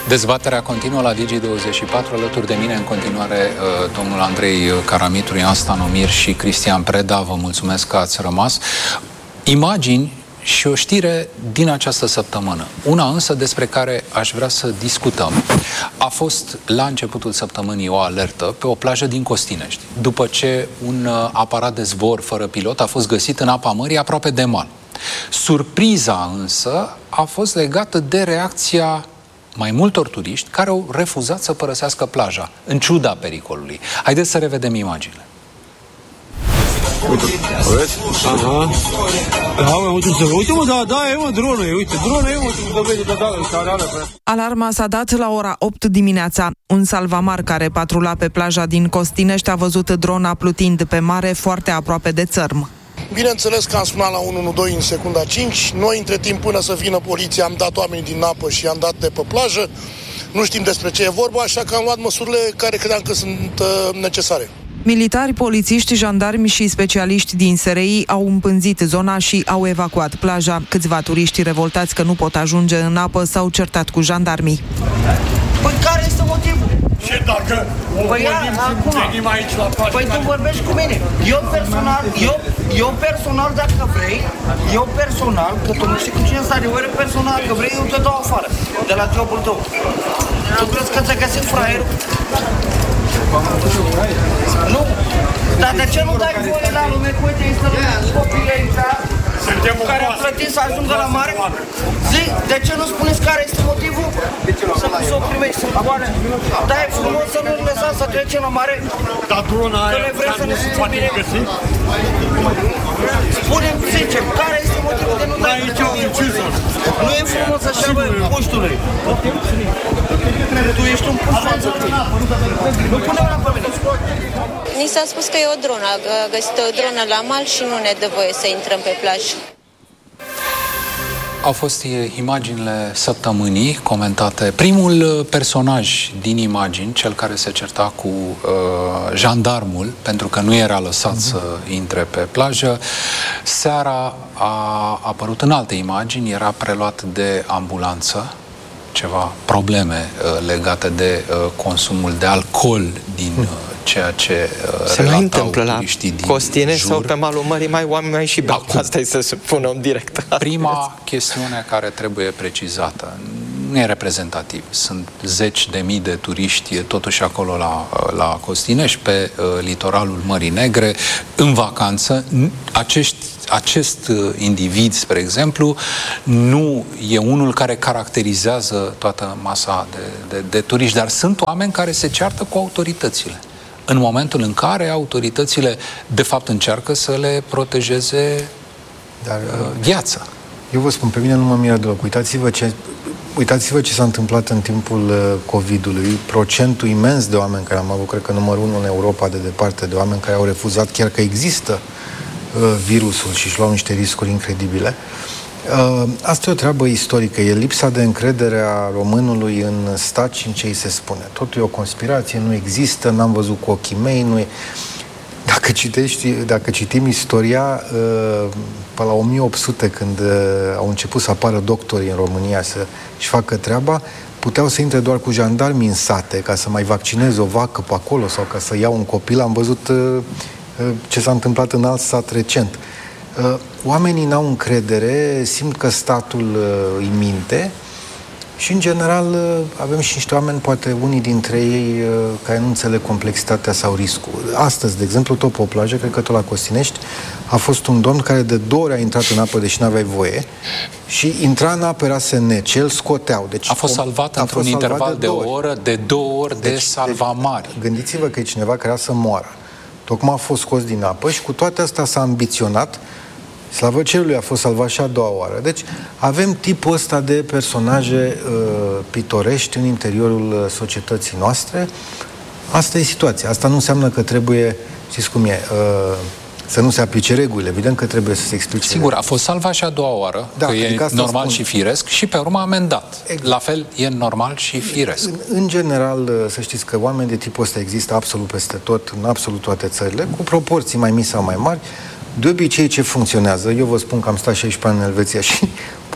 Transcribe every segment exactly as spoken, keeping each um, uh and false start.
Dezbaterea continuă la Digi douăzeci și patru, alături de mine în continuare domnul Andrei Caramitru, Ian Stanomir și Cristian Preda. Vă mulțumesc că ați rămas. Imagini și o știre din această săptămână. Una însă despre care aș vrea să discutăm. A fost la începutul săptămânii o alertă pe o plajă din Costinești, după ce un aparat de zbor fără pilot a fost găsit în apa mării aproape de mal. Surpriza însă a fost legată de reacția mai multor turiști care au refuzat să părăsească plaja, în ciuda pericolului. Haideți să revedem imaginile. Uite, vezi? Aha. Da, mă, uite, uite, mă, da, da, e, mă, dronă, uite, dronă, e, mă, dovede, da, da, care are pe... Alarma s-a dat la ora opt dimineața. Un salvamar care patrula pe plaja din Costinești a văzut drona plutind pe mare foarte aproape de țărm. Bineînțeles că am sunat la unu unu doi în secunda cinci. Noi, între timp, până să vină poliția, am dat oamenii din apă și am dat de pe plajă. Nu știm despre ce e vorba, așa că am luat măsurile care credeam că sunt uh, necesare. Militari, polițiști, jandarmi și specialiști din S R I au împânzit zona și au evacuat plaja. Câțiva turiști revoltați că nu pot ajunge în apă s-au certat cu jandarmii. Păi care este motivul? Și dacă păi ia, acum, venim aici la plajă... Păi tu vorbești cu mine. Eu personal, eu, eu personal, dacă vrei, eu personal, că tu nu știi cu cine stare, eu personal, că vrei, eu te dau afară, de la jobul tău. Tu crezi că ți-a găsit fraierul? Nu. Dar de ce nu dai voie la lume? Cu uite, este copii aici care a plătit să ajungă la mare? Zi, de ce nu spuneți care este motivul? Să nu s-o primești, să moare. Dar e frumos să nu-l lăsați să trecem la mare? Dar drona aia, că vrem să ne simțim bine. Spune-mi, sincer, care este motivul de nu dai voie? Nu e frumos așa, bă, puștule. Tu ești un puș față. Nu pune una pe mine. Ni s-a spus că e o dronă, a găsit o dronă la mal și nu ne dă voie să intrăm pe plajă. Au fost imaginile săptămânii comentate. Primul personaj din imagini, cel care se certa cu uh, jandarmul, pentru că nu era lăsat uh-huh. să intre pe plajă, seara a apărut în alte imagini, era preluat de ambulanță, ceva probleme uh, legate de uh, consumul de alcool din uh, ceea ce uh, se mai întâmplă la Costinești sau pe malul mării, mai oameni mai și beau. Asta e să spunem direct. Prima chestiune care trebuie precizată, nu e reprezentativ. Sunt zeci de mii de turiști totuși acolo la, la Costinești, pe uh, litoralul Mării Negre, în vacanță. Acești Acest individ, spre exemplu, nu e unul care caracterizează toată masa de, de, de turiști, dar sunt oameni care se ceartă cu autoritățile. În momentul în care autoritățile, de fapt, încearcă să le protejeze dar, uh, viața. Eu vă spun, pe mine nu mă miră deloc. Uitați-vă ce, uitați-vă ce s-a întâmplat în timpul uh, COVID-ului. Procentul imens de oameni care am avut, cred că numărul unu în Europa de departe, de oameni care au refuzat chiar că există virusul și își luau niște riscuri incredibile. Asta e o treabă istorică. E lipsa de încredere a românului în stat și în ce îi se spune. Totul e o conspirație, nu există, n-am văzut cu ochii mei, nu e... Dacă citești, dacă citim istoria, pe la o mie opt sute, când au început să apară doctorii în România să-și facă treaba, puteau să intre doar cu jandarmi în sate ca să mai vaccineze o vacă pe acolo sau ca să iau un copil. Am văzut ce s-a întâmplat în alt sat recent. Oamenii n-au încredere, simt că statul îi minte și, în general, avem și niște oameni, poate unii dintre ei, care nu înțeleg complexitatea sau riscul. Astăzi, de exemplu, tot pe o plajă, cred că tot la Costinești, a fost un domn care de două ori a intrat în apă, deși n-aveai voie, și intra în apă, era S N C, îl scoteau. Deci, a fost salvat într-un interval de, de o oră, de două ori deci, de salvamari. Deci, gândiți-vă că e cineva care era să moară. Tocmai a fost scos din apă și cu toate astea s-a ambiționat. Slavă cerului, a fost salvat și a doua oară. Deci avem tipul ăsta de personaje uh, pitorești în interiorul uh, societății noastre. Asta e situația. Asta nu înseamnă că trebuie, știți cum e, uh, să nu se aplice regulile. Evident că trebuie să se explice. Sigur, a fost salvat și a doua oară, da, că adică e normal spun. și firesc, și pe urmă amendat. Exact. La fel, e normal și firesc. În, în general, să știți că oameni de tipul ăsta există absolut peste tot, în absolut toate țările, cu proporții mai mici sau mai mari. De obicei, ce funcționează? Eu vă spun că am stat șaisprezece ani în Elveția și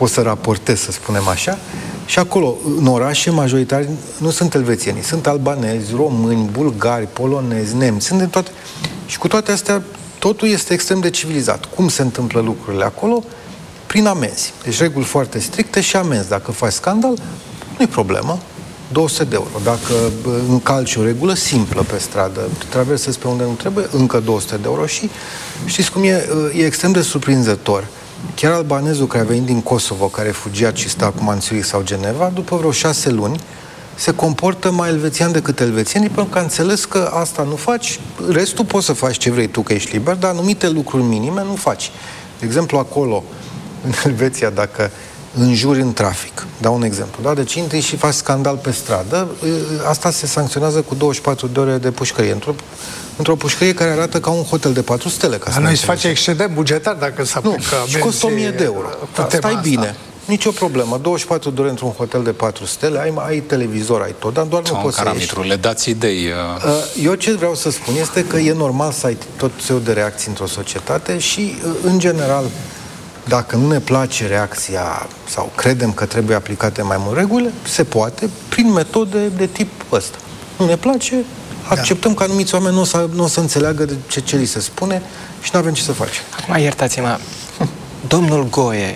pot să raportez, să spunem așa. Și acolo, în orașe majoritari, nu sunt elvețieni, sunt albanezi, români, bulgari, polonezi, nemți, sunt de toate. Și cu toate astea, totul este extrem de civilizat. Cum se întâmplă lucrurile acolo? Prin amenzi. Deci reguli foarte stricte și amenzi. Dacă faci scandal, nu-i problemă. două sute de euro. Dacă încalci o regulă simplă pe stradă, traversezi pe unde nu trebuie, încă două sute de euro. Și știți cum e? E extrem de surprinzător. Chiar albanezul care a venit din Kosovo, care e fugiat și stă acum în Zurich sau Geneva, după vreo șase luni, se comportă mai elvețian decât elvețienii, pentru că a înțeles că asta nu faci, restul poți să faci ce vrei tu, că ești liber, dar anumite lucruri minime nu faci. De exemplu, acolo, în Elveția, dacă înjuri în trafic, dau un exemplu, da? Deci intri și faci scandal pe stradă, asta se sancționează cu douăzeci și patru de ore de pușcărie, într-o, într-o pușcărie care arată ca un hotel de patru stele. Ca dar noi se face excedent bugetar dacă se aplică amenzi. Și costă o mie de euro. Da, stai asta. Bine. Nicio problemă. douăzeci și patru de ore într-un hotel de patru stele, ai, ai televizor, ai tot, dar doar nu poți să ieși. Le dați idei. Uh... Eu ce vreau să spun este că e normal să ai tot felul de reacții într-o societate și, în general, dacă nu ne place reacția sau credem că trebuie aplicate mai mult regulile, se poate prin metode de tip ăsta. Nu ne place, acceptăm da. Că anumiți oameni nu o să, nu o să înțeleagă de ce, ce li se spune și nu avem ce să facem. Acum, iertați-mă, domnul Goe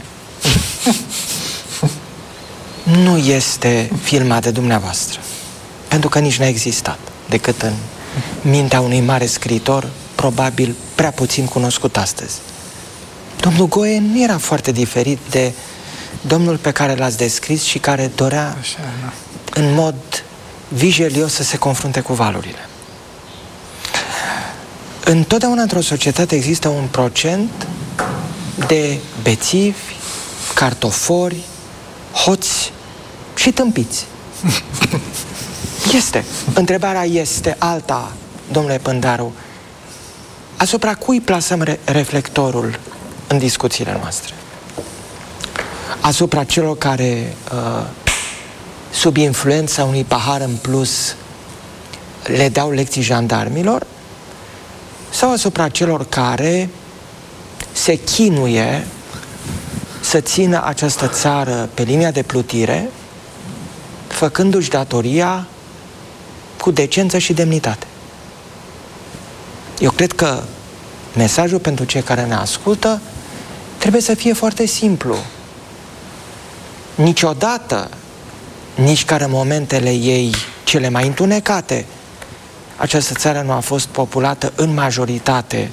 nu este filmat de dumneavoastră, pentru că nici n-a existat, decât în mintea unui mare scriitor, probabil prea puțin cunoscut astăzi. Domnul Goe nu era foarte diferit de domnul pe care l-ați descris și care dorea așa, da. În mod vijelios să se confrunte cu valurile. Întotdeauna într-o societate există un procent de bețivi, cartofori, hoți și tâmpiți. Este. Întrebarea este alta, domnule Pândaru. Asupra cui plasăm re reflectorul în discuțiile noastre? Asupra celor care, uh, sub influența unui pahar în plus, le dau lecții jandarmilor? Sau asupra celor care se chinuie să țină această țară pe linia de plutire, făcându-și datoria cu decență și demnitate? Eu cred că mesajul pentru cei care ne ascultă trebuie să fie foarte simplu. Niciodată, nici care în momentele ei cele mai întunecate, această țară nu a fost populată în majoritate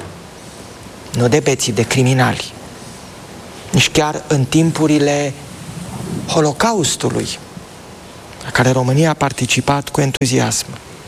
nu de beții, de criminali. Nici chiar în timpurile Holocaustului, la care România a participat cu entuziasm.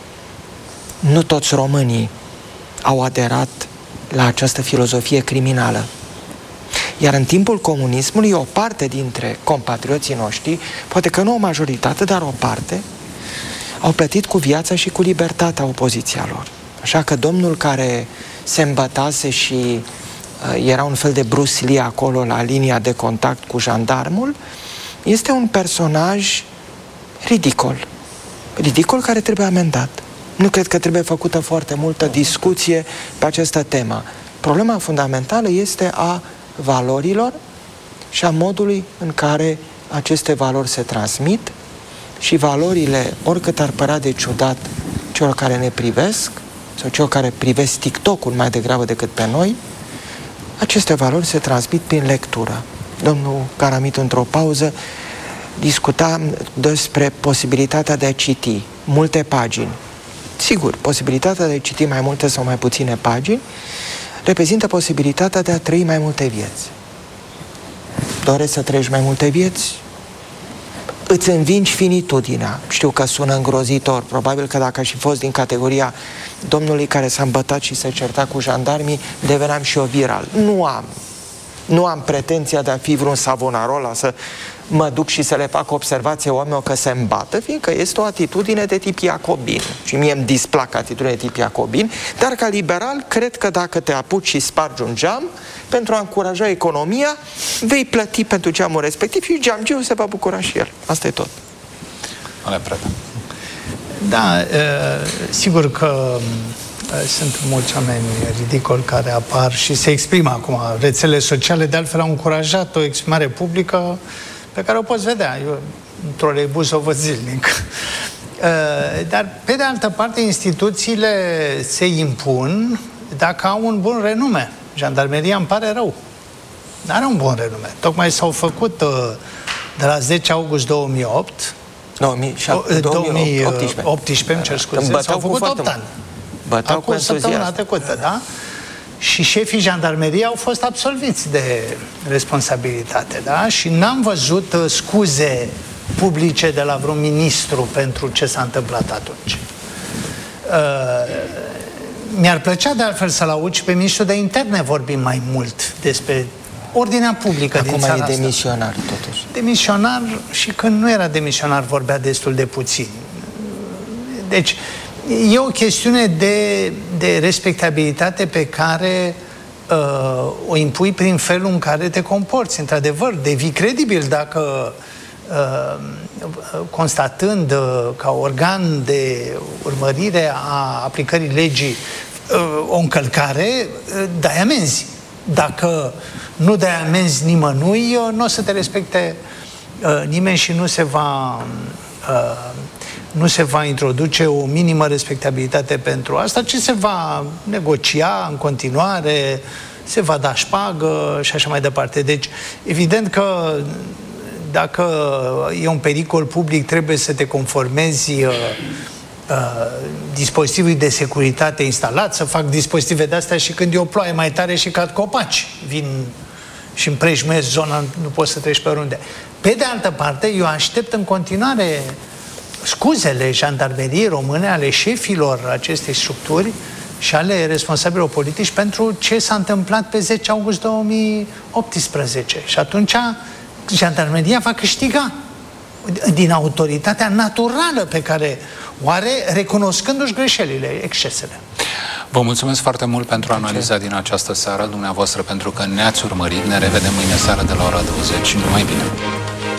Nu toți românii au aderat la această filozofie criminală. Iar în timpul comunismului, o parte dintre compatrioții noștri, poate că nu o majoritate, dar o parte, au plătit cu viața și cu libertatea opoziția lor. Așa că domnul care se îmbătase și uh, era un fel de Bruce Lee acolo la linia de contact cu jandarmul, este un personaj ridicol. Ridicol care trebuie amendat. Nu cred că trebuie făcută foarte multă discuție pe această temă. Problema fundamentală este a valorilor și a modului în care aceste valori se transmit și valorile, oricât ar părea de ciudat celor care ne privesc sau celor care privesc TikTok-ul mai degrabă decât pe noi, aceste valori se transmit prin lectură. Domnul Caramit, într-o pauză, discuta despre posibilitatea de a citi multe pagini. Sigur, posibilitatea de a citi mai multe sau mai puține pagini reprezintă posibilitatea de a trăi mai multe vieți. Dorești să trăiești mai multe vieți? Îți învingi finitudinea. Știu că sună îngrozitor. Probabil că dacă aș fi fost din categoria domnului care s-a îmbătat și se certa cu jandarmii, deveneam și eu viral. Nu am. Nu am pretenția de a fi vreun Savonarola să mă duc și să le fac observație oamenilor că se îmbată, fiindcă este o atitudine de tip iacobin. Și mie îmi displac atitudine de tip iacobin, dar ca liberal cred că dacă te apuci și spargi un geam, pentru a încuraja economia, vei plăti pentru geamul respectiv și geamgiul se va bucura și el. Asta e tot. Ale Preda. Da, sigur că Sunt mulți oameni ridicoli care apar și se exprimă acum. Rețelele sociale, de altfel, au încurajat o exprimare publică pe care o poți vedea. Eu, într-o rebus, o văd zilnic. Dar, pe de altă parte, instituțiile se impun dacă au un bun renume. Jandarmeria îmi pare rău. Nu are un bun renume. Tocmai s-au făcut de la zece august două mii opt, două mii optsprezece, îmi cer scuze, s-au făcut opt ani. Bătau Acum săptămâna trecută, da? Și șefii jandarmeriei au fost absolviți de responsabilitate, da? Și n-am văzut uh, scuze publice de la vreun ministru pentru ce s-a întâmplat atunci. Uh, mi-ar plăcea de altfel să-l aud și pe ministrul de interne vorbim mai mult despre ordinea publică Acum din țara e asta. demisionar, totuși. Demisionar, și când nu era demisionar vorbea destul de puțin. Deci, e o chestiune de, de respectabilitate pe care uh, o impui prin felul în care te comporți. Într-adevăr, devii credibil dacă, uh, constatând uh, ca organ de urmărire a aplicării legii uh, o încălcare, uh, dai amenzi. Dacă nu dai amenzi nimănui, uh, nu o să te respecte uh, nimeni și nu se va... Uh, nu se va introduce o minimă respectabilitate pentru asta, ci se va negocia în continuare, se va da șpagă și așa mai departe. Deci, evident că dacă e un pericol public, trebuie să te conformezi uh, uh, dispozitivului de securitate instalat, să fac dispozitive de-astea și când e o ploaie mai tare și cad copaci, vin și împrejmuiesc zona, nu poți să treci pe oriunde. Pe de altă parte, eu aștept în continuare scuzele jandarmeriei române, ale șefilor acestei structuri și ale responsabililor politici pentru ce s-a întâmplat pe zece august două mii optsprezece. Și atunci jandarmeria va câștiga din autoritatea naturală pe care o are, recunoscându-și greșelile, excesele. Vă mulțumesc foarte mult pentru analiza din această seară, dumneavoastră, pentru că ne-ați urmărit. Ne revedem mâine seară de la ora douăzeci. Numai bine!